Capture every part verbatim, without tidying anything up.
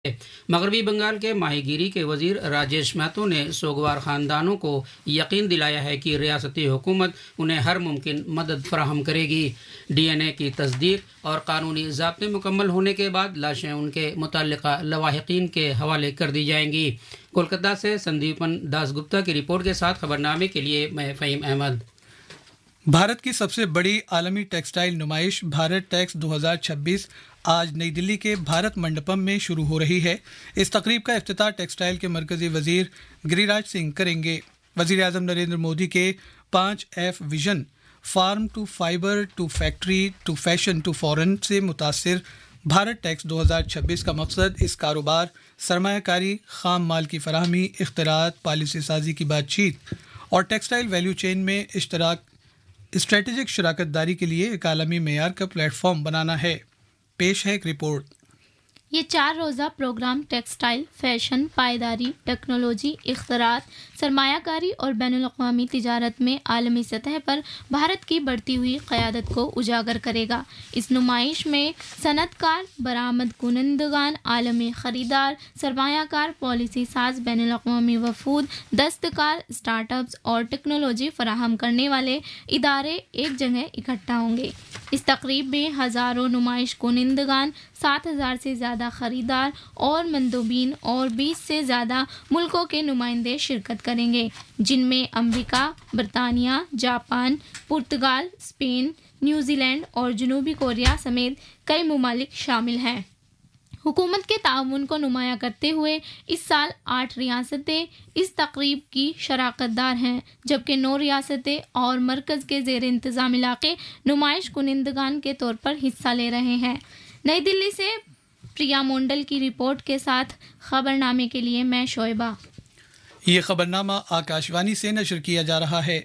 مغربی بنگال کے ماہی گیری کے وزیر راجیش مہتو نے سوگوار خاندانوں کو یقین دلایا ہے کہ ریاستی حکومت انہیں ہر ممکن مدد فراہم کرے گی۔ ڈی این اے کی تصدیق اور قانونی ضابطے مکمل ہونے کے بعد لاشیں ان کے متعلقہ لواحقین کے حوالے کر دی جائیں گی۔ کولکتہ سے سندیپن داس گپتا کی رپورٹ کے ساتھ خبرنامے کے لیے میں فہیم احمد۔ بھارت کی سب سے بڑی عالمی ٹیکسٹائل نمائش بھارت ٹیکس دو ہزار چھبیس آج نئی دلی کے بھارت منڈپم میں شروع ہو رہی ہے۔ اس تقریب کا افتتاح ٹیکسٹائل کے مرکزی وزیر گری راج سنگھ کریں گے۔ وزیر اعظم نریندر مودی کے پانچ F vision form to fibre to factory to fashion to فورن سے متاثر بھارت ٹیکس دو ہزار چھبیس کا مقصد اس کاروبار، سرمایہ کاری، خام مال کی فراہمی، اختراعات، پالیسی سازی کی بات چیت اور ٹیکسٹائل ویلیو چین میں اشتراک اسٹریٹجک شراکت داری کے لیے ایک عالمی معیار کا پلیٹ فارم بنانا ہے۔ پیش ہے ایک رپورٹ۔ یہ چار روزہ پروگرام ٹیکسٹائل، فیشن، پائیداری، ٹیکنالوجی، اختراعات، سرمایہ کاری اور بین الاقوامی تجارت میں عالمی سطح پر بھارت کی بڑھتی ہوئی قیادت کو اجاگر کرے گا۔ اس نمائش میں صنعت کار، برآمد کنندگان، عالمی خریدار، سرمایہ کار، پالیسی ساز، بین الاقوامی وفود، دستکار، اسٹارٹ اپس اور ٹیکنالوجی فراہم کرنے والے ادارے ایک جگہ اکٹھا ہوں گے۔ اس تقریب میں ہزاروں نمائش کنندگان، سات ہزار سے زیادہ خریدار اور مندوبین اور بیس سے زیادہ ملکوں کے نمائندے شرکت کریں گے، جن میں امریکہ، برطانیہ، Japan, Portugal, Spain, New Zealand اور جنوبی کوریا سمیت کئی ممالک شامل ہیں۔ حکومت کے تعاون کو نمایاں کرتے ہوئے اس سال آٹھ ریاستیں اس تقریب کی شراکت دار ہیں، جبکہ نو ریاستیں اور مرکز کے زیر انتظام علاقے نمائش کنندگان کے طور پر حصہ لے رہے ہیں۔ نئی دلی سے پریا مونڈل کی رپورٹ کے ساتھ خبرنامے کے لیے میں شعیبہ۔ یہ خبرنامہ آکاشوانی سے نشر کیا جا رہا ہے۔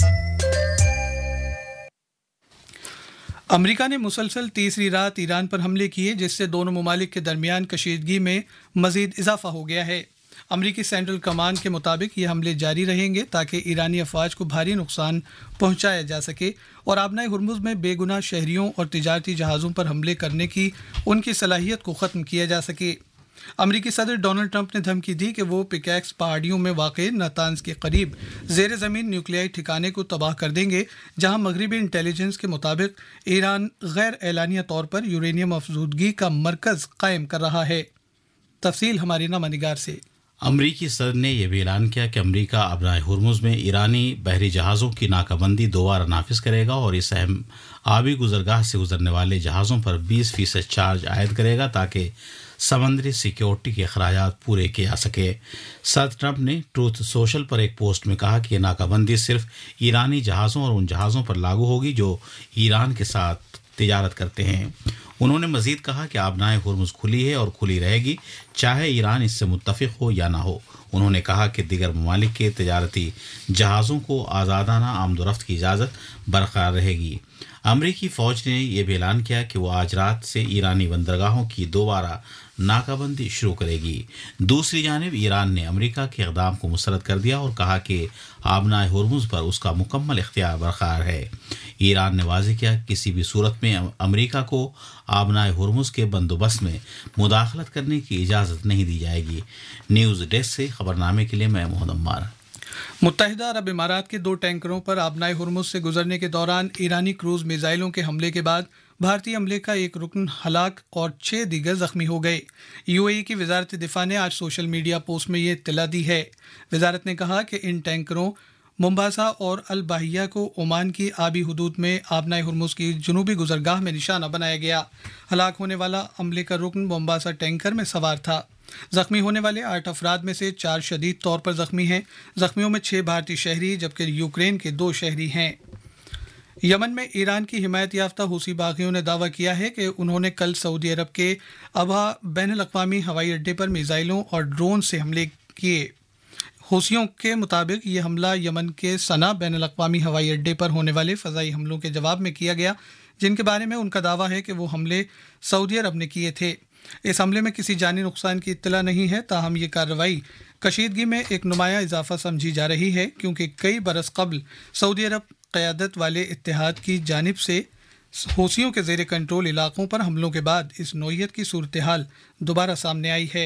امریکہ نے مسلسل تیسری رات ایران پر حملے کیے، جس سے دونوں ممالک کے درمیان کشیدگی میں مزید اضافہ ہو گیا ہے۔ امریکی سینٹرل کمانڈ کے مطابق یہ حملے جاری رہیں گے تاکہ ایرانی افواج کو بھاری نقصان پہنچایا جا سکے اور آبنائے ہرمز میں بے گناہ شہریوں اور تجارتی جہازوں پر حملے کرنے کی ان کی صلاحیت کو ختم کیا جا سکے۔ امریکی صدر ڈونلڈ ٹرمپ نے دھمکی دی کہ وہ پیکیکس پہاڑیوں میں واقع نتانز کے قریب زیر زمین نیوکلیائی ٹھکانے کو تباہ کر دیں گے، جہاں مغربی انٹیلیجنس کے مطابق ایران غیر اعلانیہ طور پر یورینیم افزودگی کا مرکز قائم کر رہا ہے۔ تفصیل ہماری نامہ نگار سے۔ امریکی صدر نے یہ بھی اعلان کیا کہ امریکہ آبنائے ہرمز میں ایرانی بحری جہازوں کی ناکہ بندی دوبارہ نافذ کرے گا اور اس اہم آبی گزرگاہ سے گزرنے والے جہازوں پر بیس فیصد چارج عائد کرے گا تاکہ سمندری سیکیورٹی کے اخراجات پورے کیے جا سکے۔ صدر ٹرمپ نے ٹروتھ سوشل پر ایک پوسٹ میں کہا کہ یہ ناکہ بندی صرف ایرانی جہازوں اور ان جہازوں پر لاگو ہوگی جو ایران کے ساتھ تجارت کرتے ہیں۔ انہوں نے مزید کہا کہ آبنائے ہرمز کھلی ہے اور کھلی رہے گی، چاہے ایران اس سے متفق ہو یا نہ ہو۔ انہوں نے کہا کہ دیگر ممالک کے تجارتی جہازوں کو آزادانہ آمد و رفت کی اجازت برقرار رہے گی۔ امریکی فوج نے یہ بھی اعلان کیا کہ وہ آج رات سے ایرانی بندرگاہوں کی دوبارہ ناکہ بندی شروع کرے گی۔ دوسری جانب ایران نے امریکہ کے اقدام کو مسترد کر دیا اور کہا کہ آبنائے ہرمز پر اس کا مکمل اختیار برقرار ہے۔ ایران نے واضح کیا کہ کسی بھی صورت میں امریکہ کو آبنائے ہرمز کے بندوبست میں مداخلت کرنے کی اجازت نہیں دی جائے گی۔ نیوز ڈیسک سے خبرنامے کے لیے میں محمد عمار۔ متحدہ عرب امارات کے دو ٹینکروں پر آبنائے ہرمز سے گزرنے کے دوران ایرانی کروز میزائلوں کے حملے کے بعد بھارتی عملے کا ایک رکن ہلاک اور چھ دیگر زخمی ہو گئے۔ یو اے ای کی وزارت دفاع نے آج سوشل میڈیا پوسٹ میں یہ اطلاع دی ہے۔ وزارت نے کہا کہ ان ٹینکروں ممباسا اور الباحیہ کو عمان کی آبی حدود میں آبنائے ہرمز کی جنوبی گزرگاہ میں نشانہ بنایا گیا۔ ہلاک ہونے والا عملے کا رکن ممباسا ٹینکر میں سوار تھا۔ زخمی ہونے والے آٹھ افراد میں سے چار شدید طور پر زخمی ہیں۔ زخمیوں میں چھ بھارتی شہری جبکہ یوکرین کے دو شہری ہیں۔ یمن میں ایران کی حمایت یافتہ حوثی باغیوں نے دعویٰ کیا ہے کہ انہوں نے کل سعودی عرب کے ابہا بین الاقوامی ہوائی اڈے پر میزائلوں اور ڈرون سے حملے کیے۔ حوثیوں کے مطابق یہ حملہ یمن کے صنع بین الاقوامی ہوائی اڈے پر ہونے والے فضائی حملوں کے جواب میں کیا گیا، جن کے بارے میں ان کا دعویٰ ہے کہ وہ حملے سعودی عرب نے کیے تھے۔ اس حملے میں کسی جانی نقصان کی اطلاع نہیں ہے، تاہم یہ کارروائی کشیدگی میں ایک نمایاں اضافہ سمجھی جا رہی ہے، کیونکہ کئی برس قبل سعودی عرب قیادت والے اتحاد کی جانب سے حوثیوں کے زیر کنٹرول علاقوں پر حملوں کے بعد اس نوعیت کی صورتحال دوبارہ سامنے آئی ہے۔